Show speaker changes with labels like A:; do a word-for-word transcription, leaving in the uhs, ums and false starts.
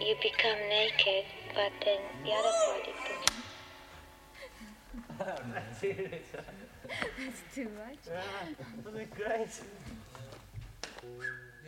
A: you become naked, but then the other party puts.
B: That's too much.
C: Yeah, that'd be great.